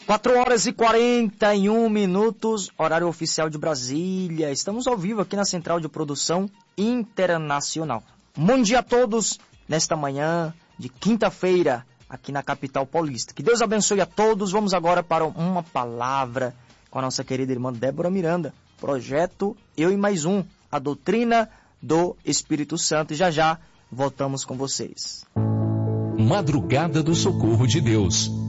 4h41, horário oficial de Brasília. Estamos ao vivo aqui na Central de Produção Internacional. Bom dia a todos nesta manhã de quinta-feira aqui na capital paulista. Que Deus abençoe a todos. Vamos agora para uma palavra com a nossa querida irmã Débora Miranda. Projeto Eu e Mais Um, a doutrina do Espírito Santo. E já voltamos com vocês. Madrugada do Socorro de Deus.